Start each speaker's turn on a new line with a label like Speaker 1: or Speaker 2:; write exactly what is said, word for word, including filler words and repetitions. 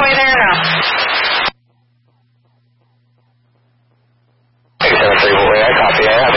Speaker 1: halfway there now.
Speaker 2: eight seven three, I copy. I have